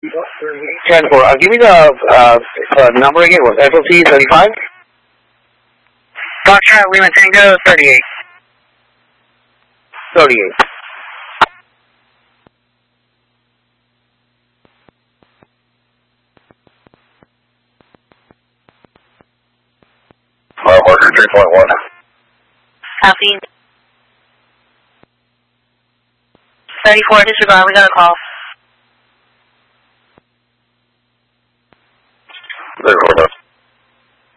10-4. Give me the number again. Was SLT 35? Foxtrot Lima Tango 38. 38. Marker 3.1. Copy. 34, disregard, we got a call.